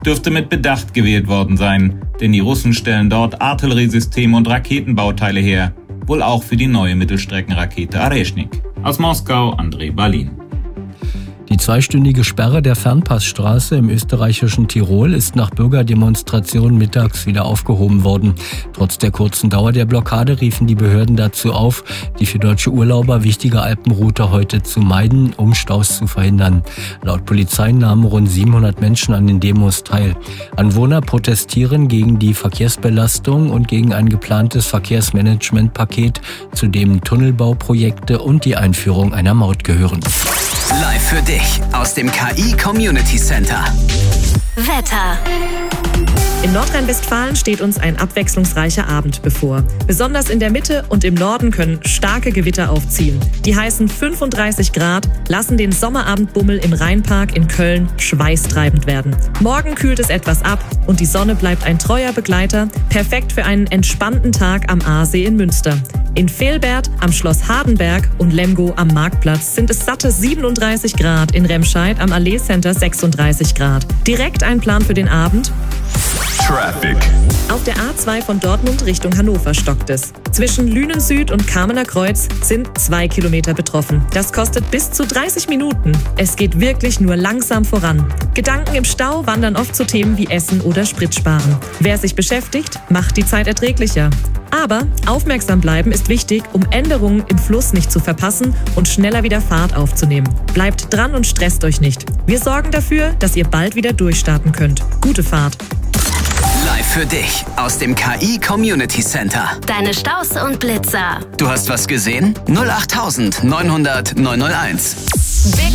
dürfte mit Bedacht gewählt worden sein, denn die Russen stellen dort Artilleriesysteme und Raketenbauteile her, wohl auch für die neue Mittelstreckenrakete Areshnik. Aus Moskau, André Balin. Die 2-stündige Sperre der Fernpassstraße im österreichischen Tirol ist nach Bürgerdemonstrationen mittags wieder aufgehoben worden. Trotz der kurzen Dauer der Blockade riefen die Behörden dazu auf, die für deutsche Urlauber wichtige Alpenroute heute zu meiden, um Staus zu verhindern. Laut Polizei nahmen rund 700 Menschen an den Demos teil. Anwohner protestieren gegen die Verkehrsbelastung und gegen ein geplantes Verkehrsmanagementpaket, zu dem Tunnelbauprojekte und die Einführung einer Maut gehören. Live für dich aus dem KI Community Center. Wetter. In Nordrhein-Westfalen steht uns ein abwechslungsreicher Abend bevor. Besonders in der Mitte und im Norden können starke Gewitter aufziehen. Die heißen 35 Grad lassen den Sommerabendbummel im Rheinpark in Köln schweißtreibend werden. Morgen kühlt es etwas ab und die Sonne bleibt ein treuer Begleiter, perfekt für einen entspannten Tag am Aasee in Münster. In Velbert, am Schloss Hardenberg und Lemgo am Marktplatz sind es satte 37 Grad, in Remscheid am Allee Center 36 Grad. Direkt ein Plan für den Abend? Traffic. Auf der A2 von Dortmund Richtung Hannover stockt es. Zwischen Lünen Süd und Kamener Kreuz sind 2 Kilometer betroffen. Das kostet bis zu 30 Minuten. Es geht wirklich nur langsam voran. Gedanken im Stau wandern oft zu Themen wie Essen oder Spritsparen. Wer sich beschäftigt, macht die Zeit erträglicher. Aber aufmerksam bleiben ist wichtig, um Änderungen im Fluss nicht zu verpassen und schneller wieder Fahrt aufzunehmen. Bleibt dran und stresst euch nicht. Wir sorgen dafür, dass ihr bald wieder durchstarten könnt. Gute Fahrt. Live für dich aus dem KI Community Center. Deine Staus und Blitzer. Du hast was gesehen? 08900 901.